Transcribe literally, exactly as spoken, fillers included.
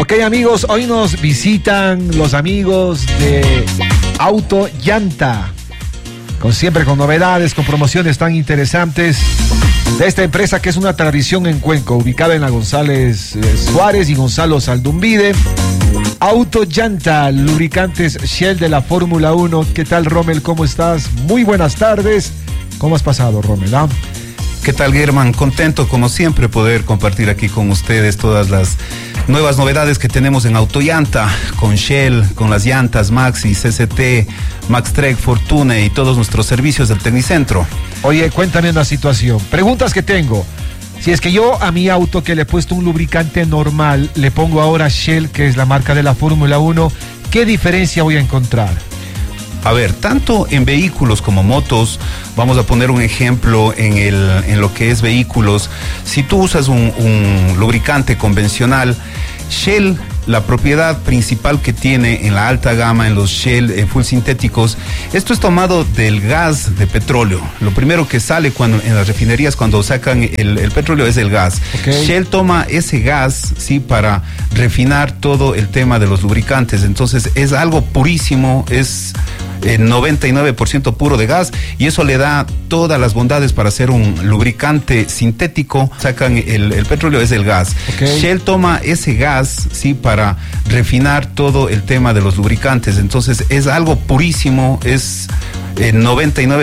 Ok, amigos, hoy nos visitan los amigos de Auto Llanta, con siempre con novedades, con promociones tan interesantes de esta empresa que es una tradición en Cuenco, ubicada en la González eh, Suárez y Gonzalo Saldumbide. Auto Llanta, lubricantes Shell de la Fórmula uno. ¿Qué tal, Rommel? ¿Cómo estás? Muy buenas tardes. ¿Cómo has pasado, Rommel? ¿Ah? ¿Qué tal, Germán? Contento, como siempre, poder compartir aquí con ustedes todas las nuevas novedades que tenemos en Autollanta, con Shell, con las llantas Maxi, C C T, Maxtrek, Fortune y todos nuestros servicios del Tecnicentro. Oye, cuéntame una situación. Preguntas que tengo. Si es que yo a mi auto, que le he puesto un lubricante normal, le pongo ahora Shell, que es la marca de la Fórmula uno, ¿qué diferencia voy a encontrar? A ver, tanto en vehículos como motos, vamos a poner un ejemplo en, el, en lo que es vehículos. Si tú usas un, un lubricante convencional, Shell, la propiedad principal que tiene en la alta gama, en los Shell eh, full sintéticos, esto es tomado del gas de petróleo. Lo primero que sale cuando en las refinerías cuando sacan el, el petróleo es el gas. Okay. Shell toma ese gas, sí, para refinar todo el tema de los lubricantes. Entonces es algo purísimo, es eh, noventa y nueve por ciento puro de gas, y eso le da todas las bondades para hacer un lubricante sintético. Sacan el, el petróleo, es el gas. Okay. Shell toma ese gas, sí, para refinar todo el tema de los lubricantes. Entonces es algo purísimo, es eh, noventa y nueve